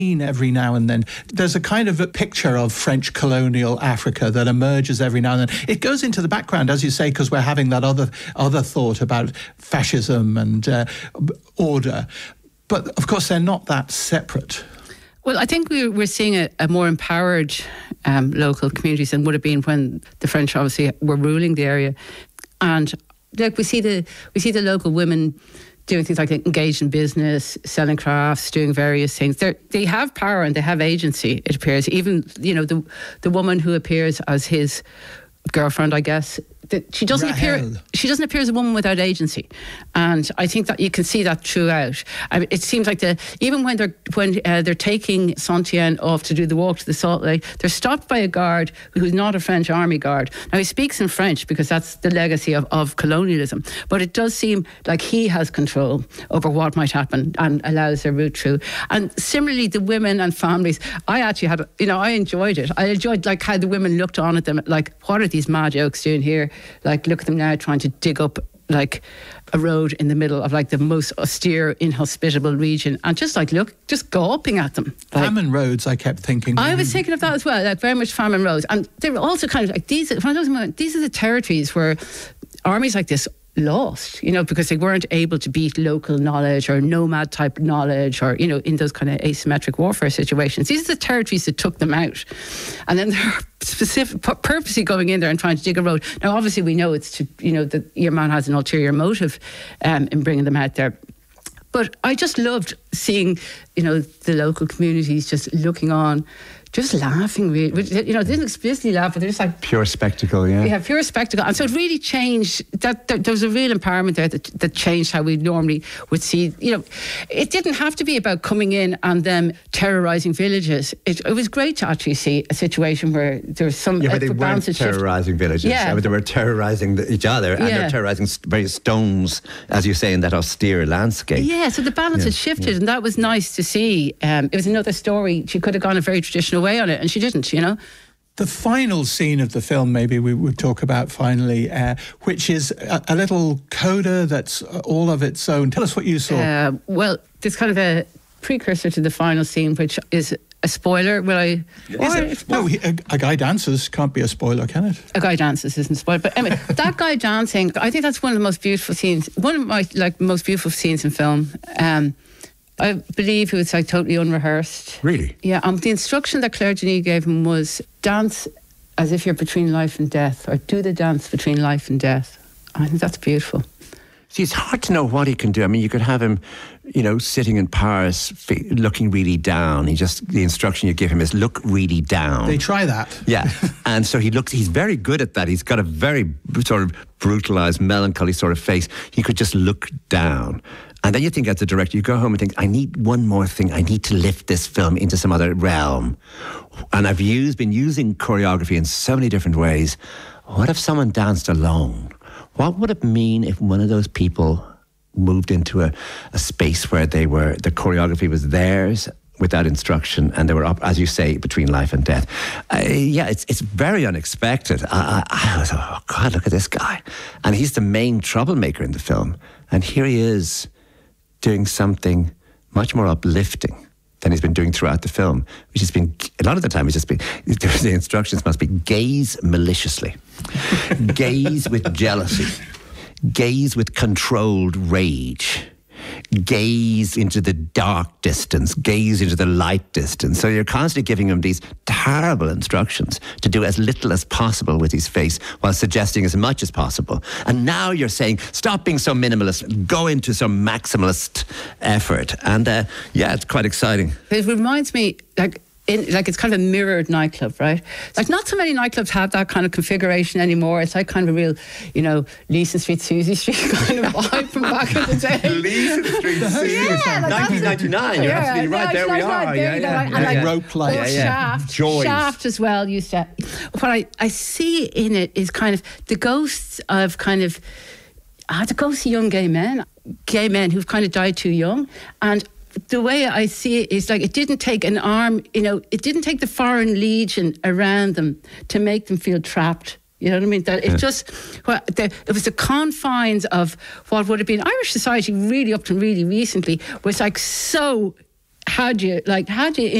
every now and then. There's a kind of a picture of French colonial Africa that emerges every now and then. It goes into the background, as you say, because we're having that other thought about fascism and order. But, of course, they're not that separate. Well, I think we're seeing a more empowered local communities than would have been when the French obviously were ruling the area. And like we see the local women doing things like engaged in business, selling crafts, doing various things. They have power and they have agency, it appears. Even, the woman who appears as his girlfriend, I guess, she doesn't appear as a woman without agency, and I think that you can see that throughout. It seems like even when they're taking Santienne off to do the walk to the Salt Lake, they're stopped by a guard who's not a French army guard. Now he speaks in French because that's the legacy of colonialism, but it does seem like he has control over what might happen and allows their route through. And similarly, the women and families, I actually had, I enjoyed it. I enjoyed like how the women looked on at them, like, what are these mad jokes doing here? Like, look at them now trying to dig up like a road in the middle of like the most austere, inhospitable region, and just gawping at them. Like, famine roads, I kept thinking. I was thinking of that as well, like very much famine roads. And they were also kind of like these are the territories where armies like this lost, because they weren't able to beat local knowledge or nomad type knowledge or, in those kind of asymmetric warfare situations. These are the territories that took them out. And then they're purposely going in there and trying to dig a road. Now, obviously, we know it's to, that your man has an ulterior motive in bringing them out there. But I just loved seeing, the local communities just looking on, just laughing, really. They didn't explicitly laugh, but they're just like... Pure spectacle, yeah. Yeah, pure spectacle. And so it really changed, there was a real empowerment there that changed how we normally would see, it didn't have to be about coming in and them terrorising villages. It was great to actually see a situation where there was some... Yeah, but they weren't terrorising villages. Yeah. They were terrorising each other, and they're terrorising various stones, as you say, in that austere landscape. Yeah, so the balance had shifted, and that was nice to see. It was another story. She could have gone a very traditional way on it, and she didn't, The final scene of the film, maybe we would talk about finally, which is a little coda that's all of its own. Tell us what you saw. Well, there's kind of a precursor to the final scene, which is a spoiler. Will I? No, a guy dances can't be a spoiler, can it? A guy dances isn't a spoiler. But anyway, that guy dancing, I think that's one of the most beautiful scenes. One of my most beautiful scenes in film. I believe it was totally unrehearsed. Really? Yeah. The instruction that Claire Denis gave him was dance as if you're between life and death, or do the dance between life and death. I think that's beautiful. See, it's hard to know what he can do. I mean, you could have him, sitting in Paris, looking really down. The instruction you give him is look really down. They try that. Yeah. And so he's very good at that. He's got a very sort of brutalized, melancholy sort of face. He could just look down. And then you think, as a director, you go home and think, I need one more thing. I need to lift this film into some other realm. And I've been using choreography in so many different ways. What if someone danced alone? What would it mean if one of those people moved into a space where the choreography was theirs without instruction, and they were up, as you say, between life and death? It's very unexpected. I was, oh God, look at this guy. And he's the main troublemaker in the film. And here he is, doing something much more uplifting than he's been doing throughout the film, which has been, a lot of the time, the instructions must be gaze maliciously, gaze with jealousy, gaze with controlled rage, gaze into the dark distance, gaze into the light distance. So you're constantly giving him these terrible instructions to do as little as possible with his face while suggesting as much as possible. And now you're saying, stop being so minimalist, go into some maximalist effort. And it's quite exciting. It reminds me, it's kind of a mirrored nightclub, right? Like, not so many nightclubs have that kind of configuration anymore. It's like kind of a real, Leeson Street, Susie Street kind of vibe from back in the day. Leeson Street, Susie. 1999. You're absolutely right. There we are. And rope lights. Shaft as well used to. What I see in it is kind of the ghosts of young gay men who've kind of died too young. And the way I see it is like, it didn't take an arm, it didn't take the foreign legion around them to make them feel trapped. You know what I mean? That it it was the confines of what would have been Irish society really up to really recently was like so how do you